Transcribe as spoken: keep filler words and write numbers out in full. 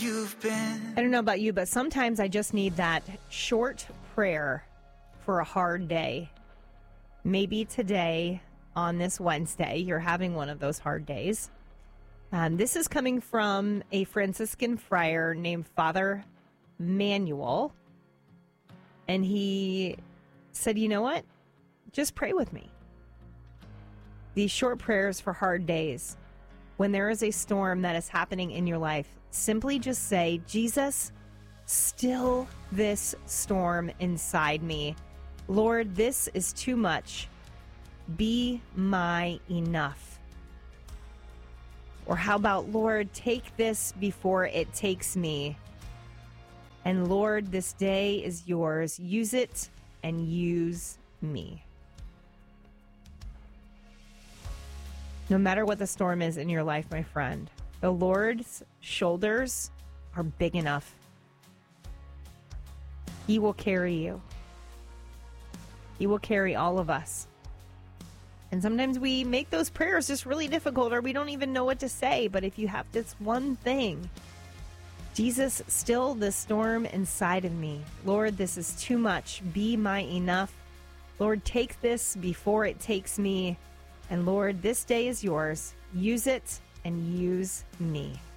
you've been. I don't know about you, but sometimes I just need that short prayer for a hard day. Maybe today, on this Wednesday, you're having one of those hard days. Um, this is coming from a Franciscan friar named Father Manuel. And he said, you know what? Just pray with me. These short prayers for hard days. When there is a storm that is happening in your life, simply just say, Jesus, still this storm inside me. Lord, this is too much. Be my enough. Or how about, Lord, take this before it takes me. And Lord, this day is yours. Use it and use me. No matter what the storm is in your life, my friend, the Lord's shoulders are big enough. He will carry you. He will carry all of us. And sometimes we make those prayers just really difficult, or we don't even know what to say. But if you have this one thing, Jesus, still the storm inside of me. Lord, this is too much. Be my enough. Lord, take this before it takes me. And Lord, this day is yours. Use it and use me.